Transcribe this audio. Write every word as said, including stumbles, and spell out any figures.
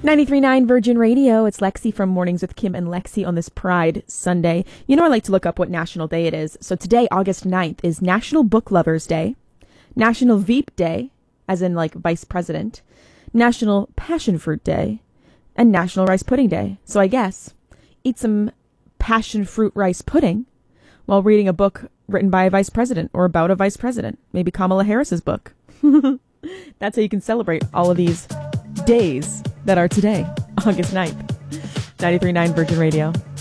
ninety-three point nine Virgin Radio. It's Lexi from Mornings with Kim and Lexi on this Pride Sunday. You know, I like to look up what national day it is. So today, August ninth, is National Book Lovers Day, National Veep Day, as in like Vice President, National Passion Fruit Day, and National Rice Pudding Day. So I guess eat some passion fruit rice pudding while reading a book written by a vice president or about a vice president. Maybe Kamala Harris's book. That's how you can celebrate all of these days that are today, August ninth. ninety-three point nine Virgin Radio.